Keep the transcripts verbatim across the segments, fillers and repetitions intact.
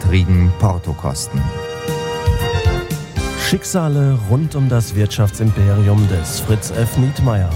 niedrigen Portokosten. Schicksale rund um das Wirtschaftsimperium des Fritz F. Nietmeyer.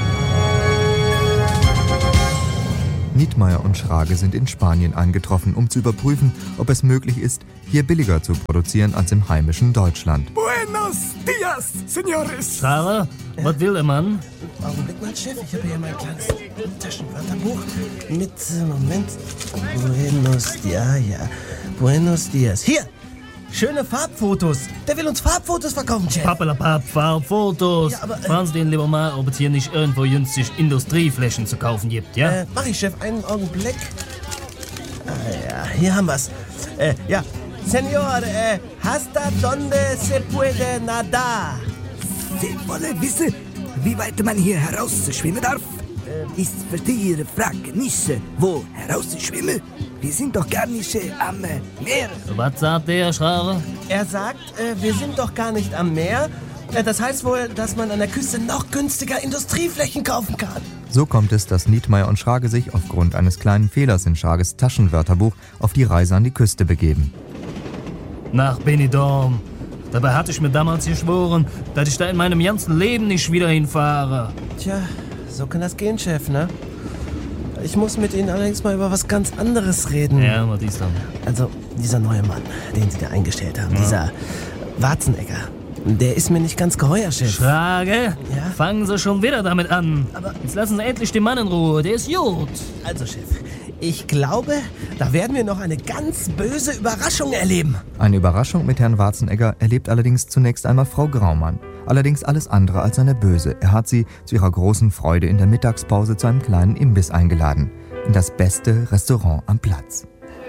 Nietmeyer und Schrage sind in Spanien eingetroffen, um zu überprüfen, ob es möglich ist, hier billiger zu produzieren als im heimischen Deutschland. Buenos dias, señores! Schrage, was will der Mann? Augenblick mal, Chef, ich habe hier mein kleines Taschenwörterbuch mit, Moment, Buenos dias, ja, Buenos dias. Hier, schöne Farbfotos. Der will uns Farbfotos verkaufen, Chef. Pappelapapp, Farbfotos. Ja, aber, äh, Fragen Sie den lieber mal, ob es hier nicht irgendwo günstig Industrieflächen zu kaufen gibt, ja? Äh, mach ich, Chef, einen Augenblick. Ah ja, hier haben wir's. Äh, ja, Señor, äh, hasta donde se puede nadar? Sie wollen wissen, wie weit man hier herausschwimmen darf? Äh, ist für die Ihre Frage nicht, wo herausschwimmen? Wir sind doch gar nicht äh, am äh, Meer. Was sagt der, Schrage? Er sagt, äh, wir sind doch gar nicht am Meer. Äh, das heißt wohl, dass man an der Küste noch günstiger Industrieflächen kaufen kann. So kommt es, dass Nietmeyer und Schrage sich aufgrund eines kleinen Fehlers in Schrages Taschenwörterbuch auf die Reise an die Küste begeben. Nach Benidorm. Dabei hatte ich mir damals geschworen, dass ich da in meinem ganzen Leben nicht wieder hinfahre. Tja, so kann das gehen, Chef, ne? Ich muss mit Ihnen allerdings mal über was ganz anderes reden. Ja, was ist dann? Also, dieser neue Mann, den Sie da eingestellt haben, ja. dieser Warzenegger, der ist mir nicht ganz geheuer, Chef. Schrage, Ja? fangen Sie schon wieder damit an. Aber- Jetzt lassen Sie endlich den Mann in Ruhe, der ist gut. Also, Chef, ich glaube, da werden wir noch eine ganz böse Überraschung erleben. Eine Überraschung mit Herrn Warzenegger erlebt allerdings zunächst einmal Frau Graumann. Allerdings alles andere als eine böse. Er hat sie zu ihrer großen Freude in der Mittagspause zu einem kleinen Imbiss eingeladen. In das beste Restaurant am Platz.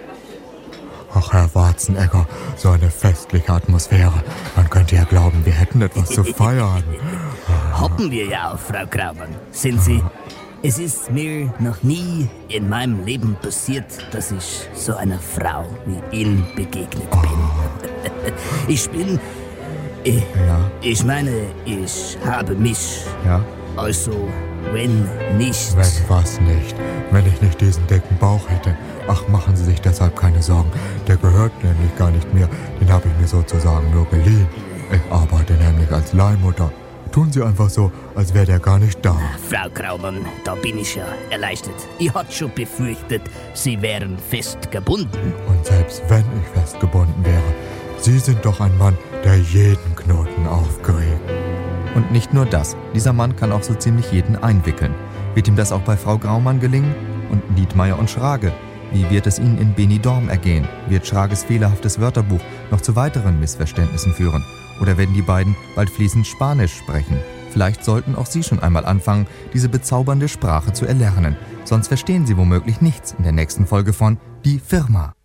Ach, Herr Warzenegger, so eine festliche Atmosphäre. Man könnte ja glauben, wir hätten etwas zu feiern. Hoppen wir ja auf, Frau Graumann. Sind Sie? Es ist mir noch nie in meinem Leben passiert, dass ich so einer Frau wie Ihnen begegnet bin. Ich bin... Ich, Ja, ich meine, ich habe mich... ja. Also, wenn nicht... Wenn was nicht, wenn ich nicht diesen dicken Bauch hätte. Ach, machen Sie sich deshalb keine Sorgen. Der gehört nämlich gar nicht mir. Den habe ich mir sozusagen nur geliehen. Ich arbeite nämlich als Leihmutter. Tun Sie einfach so, als wäre der gar nicht da. Frau Graumann, da bin ich ja erleichtert. Ich hatte schon befürchtet, Sie wären festgebunden. Und selbst wenn ich festgebunden wäre, Sie sind doch ein Mann, der jeden Knoten aufkriegt. Und nicht nur das, dieser Mann kann auch so ziemlich jeden einwickeln. Wird ihm das auch bei Frau Graumann gelingen? Und Nietmeyer und Schrage? Wie wird es ihnen in Benidorm ergehen? Wird Schrages fehlerhaftes Wörterbuch noch zu weiteren Missverständnissen führen? Oder werden die beiden bald fließend Spanisch sprechen? Vielleicht sollten auch Sie schon einmal anfangen, diese bezaubernde Sprache zu erlernen. Sonst verstehen Sie womöglich nichts in der nächsten Folge von Die Firma.